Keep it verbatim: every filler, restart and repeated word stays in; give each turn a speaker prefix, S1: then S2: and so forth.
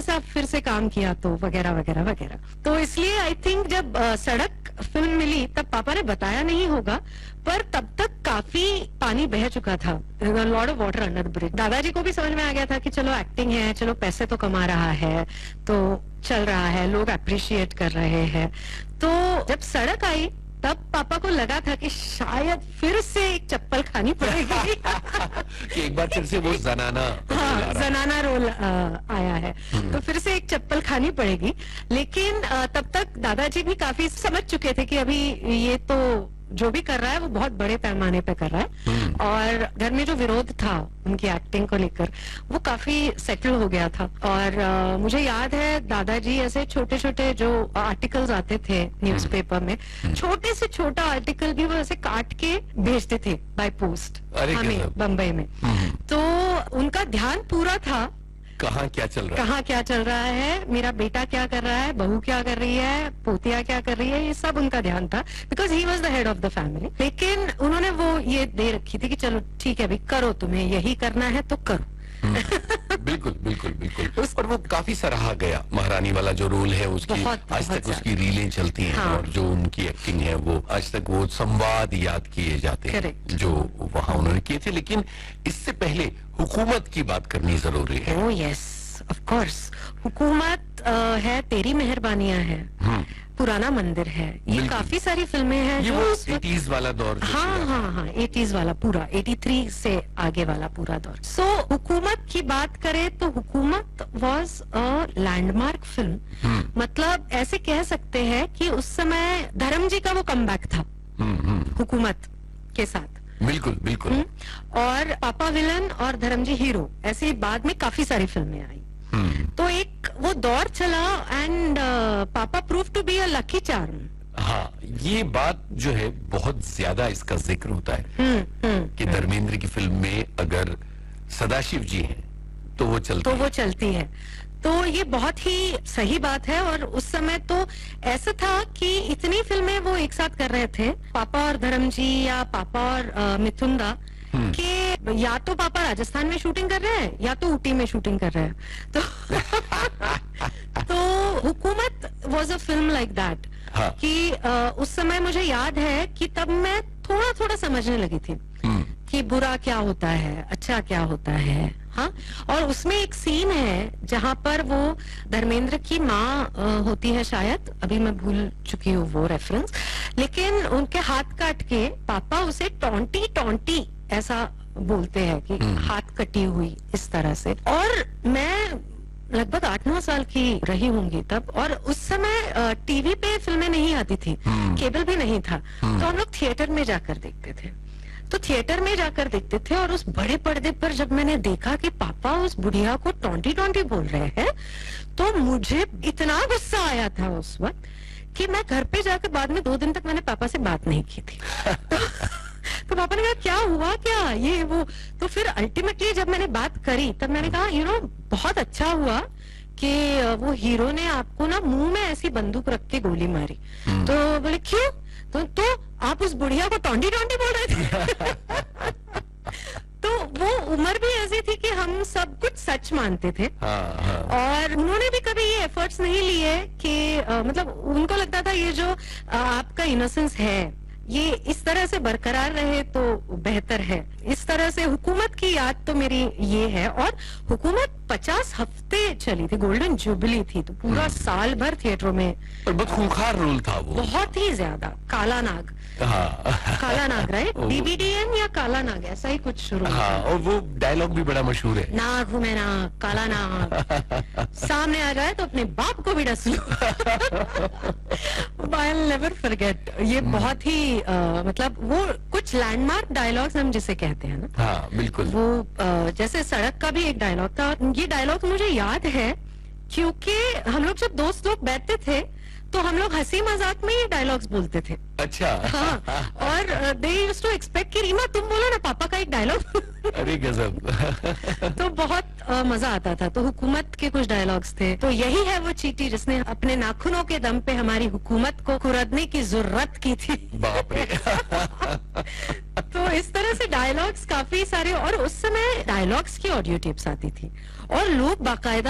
S1: ऐसा फिर से काम किया तो वगैरह वगैरह वगैरह। तो इसलिए आई थिंक जब uh, सड़क फिल्म मिली तब पापा ने बताया नहीं होगा, पर तब तक काफी पानी बह चुका था, lot of water under the bridge. दादाजी को भी समझ में आ गया था कि चलो एक्टिंग है, चलो पैसे तो कमा रहा है, तो चल रहा है, लोग अप्रिशिएट कर रहे हैं। तो जब सड़क आई तब पापा को लगा था कि शायद फिर से एक चप्पल खानी पड़ेगी
S2: कि एक बार फिर से वो जनाना
S1: हाँ जनाना रोल आ, आया है, तो फिर से एक चप्पल खानी पड़ेगी। लेकिन आ, तब तक दादाजी भी काफी समझ चुके थे कि अभी ये तो जो भी कर रहा है वो बहुत बड़े पैमाने पे कर रहा है, और घर में जो विरोध था उनकी एक्टिंग को लेकर वो काफी सेटल हो गया था। और आ, मुझे याद है दादाजी ऐसे छोटे छोटे जो आर्टिकल्स आते थे न्यूज़पेपर में, छोटे से छोटा आर्टिकल भी वो ऐसे काट के भेजते थे बाय पोस्ट हमें बम्बई में। तो उनका ध्यान पूरा था
S2: कहाँ क्या चल रहा है,
S1: कहाँ क्या चल रहा है, मेरा बेटा क्या कर रहा है, बहू क्या कर रही है, पोतिया क्या कर रही है, ये सब उनका ध्यान था, because he was the head of the family. लेकिन उन्होंने वो ये दे रखी थी कि चलो ठीक है भाई करो, तुम्हें यही करना है तो करो।
S2: बिल्कुल बिल्कुल बिल्कुल। और वो काफी सराहा गया, महारानी वाला जो रोल है उसकी बहुत, आज बहुत तक उसकी रीलें चलती हैं। हाँ। और जो उनकी एक्टिंग है वो आज तक वो संवाद याद किए जाते हैं Correct. जो वहाँ उन्होंने किए थे। लेकिन इससे पहले हुकूमत की बात करनी जरूरी है।
S1: ओह यस ऑफ कोर्स, हुकूमत है, तेरी मेहरबानियां है, पुराना मंदिर है, ये काफी सारी फिल्में हैं
S2: ये
S1: जो
S2: वो एटीज़ वाला दौर जो
S1: हाँ हाँ हाँ एटीज़ वाला पूरा तिरासी से आगे वाला पूरा दौर। सो so, हुकूमत की बात करें तो हुकूमत वाज अ लैंडमार्क फिल्म, मतलब ऐसे कह सकते हैं कि उस समय धर्म जी का वो कमबैक था हुकूमत के साथ।
S2: बिल्कुल बिल्कुल।
S1: और पापा विलन और धर्म जी हीरो, ऐसे बाद में काफी सारी फिल्में आई। तो एक वो दौर चला एंड पापा prove to be a lucky charm.
S2: हाँ, ये बात जो है बहुत ज्यादा इसका जिक्र होता है हुँ, हुँ, कि धर्मेंद्र की फिल्म में अगर सदाशिव जी हैं तो वो चलती
S1: तो
S2: है।
S1: वो चलती है, तो ये बहुत ही सही बात है। और उस समय तो ऐसा था कि इतनी फिल्में वो एक साथ कर रहे थे, पापा और धर्म जी या पापा और मिथुन दा, कि या तो पापा राजस्थान में शूटिंग कर रहे हैं या तो ऊटी में शूटिंग कर रहे हैं। तो तो हुकूमत was a film like that कि आ, उस समय मुझे याद है कि तब मैं थोड़ा थोड़ा समझने लगी थी कि बुरा क्या होता है, अच्छा क्या होता है। हाँ, और उसमें एक सीन है जहाँ पर वो धर्मेंद्र की माँ होती है शायद, अभी मैं भूल चुकी हूँ वो रेफरेंस, लेकिन उनके हाथ काट के पापा उसे टॉन्टी टॉन्टी ऐसा बोलते हैं कि हाथ कटी हुई इस तरह से। और मैं लगभग आठ नौ साल की रही होंगी तब, और उस समय टीवी पे फिल्में नहीं आती थी, केबल भी नहीं था, तो हम लोग थिएटर में जाकर देखते थे। तो थिएटर में जाकर देखते थे और उस बड़े पर्दे पर जब मैंने देखा कि पापा उस बुढ़िया को टॉन्टी टॉन्टी बोल रहे हैं, तो मुझे इतना गुस्सा आया था उस वक्त कि मैं घर पे जाकर बाद में दो दिन तक मैंने पापा से बात नहीं की थी। तो, तो पापा ने कहा क्या हुआ क्या ये वो, तो फिर अल्टीमेटली जब मैंने बात करी तब मैंने कहा यू नो बहुत अच्छा हुआ कि वो हीरो ने आपको ना मुंह में ऐसी बंदूक रख के गोली मारी। तो बोले क्यों, तो, तो आप उस बुढ़िया को टॉन्टी टॉन्टी बोल रहे थे। तो वो उम्र भी ऐसी थी कि हम सब कुछ सच मानते थे। हाँ, हाँ। और उन्होंने भी कभी ये एफर्ट्स नहीं लिए कि आ, मतलब उनको लगता था ये जो आ, आपका इनोसेंस है ये इस तरह से बरकरार रहे तो बेहतर है। इस तरह से हुकूमत की याद तो मेरी ये है। और हुकूमत पचास हफ्ते चली थी, गोल्डन जुबली थी, तो पूरा साल भर थिएटरों में।
S2: और बहुत खूंखार रोल था वो,
S1: बहुत ही ज्यादा। काला नाग, हाँ। काला नाग राइट, डीबीडीएन या काला नाग ऐसा ही कुछ शुरू।
S2: हाँ, और वो डायलॉग भी बड़ा मशहूर है, नाग
S1: हूँ मैं नाग, काला नाग, सामने आ जाए तो अपने बाप को भी डस लो। I will never forget. ये बहुत ही आ, मतलब वो कुछ लैंडमार्क डायलॉग्स हम जिसे कहते हैं ना।
S2: हाँ बिल्कुल।
S1: वो आ, जैसे सड़क का भी एक डायलॉग था, ये डायलॉग मुझे याद है क्योंकि हम लोग जब दोस्त लोग बैठते थे तो हम लोग हंसी मजाक में ये डायलॉग्स बोलते थे।
S2: अच्छा।
S1: हाँ, और दे यूज्ड टू एक्सपेक्ट कि रीमा तुम बोलो ना पापा का एक डायलॉग।
S2: अरे गजब।
S1: तो बहुत uh, मजा आता था। तो हुकूमत के कुछ डायलॉग्स थे, तो यही है वो चींटी जिसने अपने नाखूनों के दम पे हमारी हुकूमत को खुरदने की जरूरत की थी।
S2: बाप रे।
S1: तो इस तरह से डायलॉग्स काफी सारे, और उस समय डायलॉग्स की ऑडियो टेप्स आती थी और लोग बाकायदा